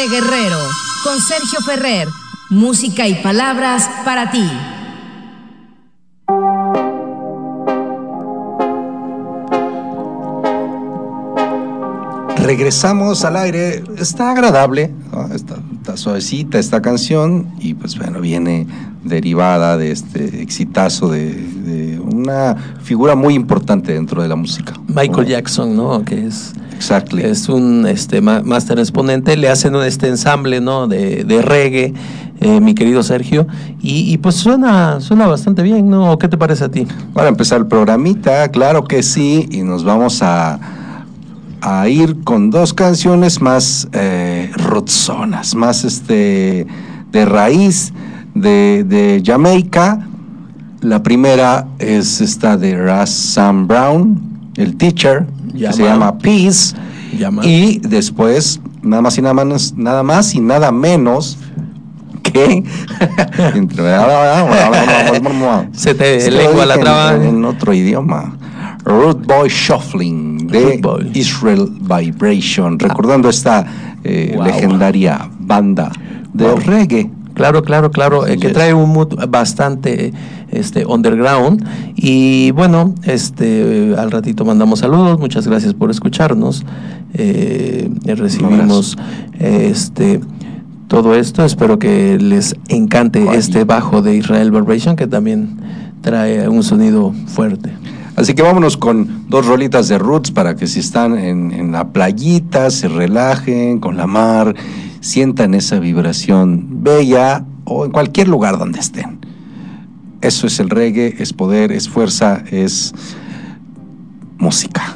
Guerrero, con Sergio Ferrer, música y palabras para ti. Regresamos al aire. Está agradable, ¿no? Está suavecita esta canción y pues bueno, viene derivada de este exitazo de una figura muy importante dentro de la música, Michael Jackson, ¿no? Que es Exactly. Es un máster exponente. Le hacen un ensamble, ¿no? de reggae, mi querido Sergio, y pues suena bastante bien, ¿no? ¿Qué te parece a ti? Para empezar el programita, claro que sí, y nos vamos a ir con dos canciones más rootzonas, más de raíz de Jamaica. La primera es esta de Ras Sam Brown, el Teacher, que se llama Peace. Y después, nada más y nada menos que se te lengua la traba en otro idioma. Rude Boy Shuffling de Israel Vibration, recordando esta legendaria banda de reggae. Claro, que trae un mood bastante underground. Y bueno, al ratito mandamos saludos, muchas gracias por escucharnos. Recibimos todo esto, espero que les encante este bajo de Israel Vibration, que también trae un sonido fuerte. Así que vámonos con dos rolitas de roots para que si están en la playita, se relajen con la mar, sientan esa vibración bella, o en cualquier lugar donde estén. Eso es el reggae, es poder, es fuerza, es música.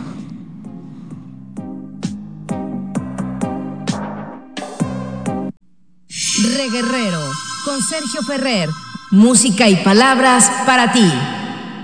Guerrero, con Sergio Ferrer, música y palabras para ti.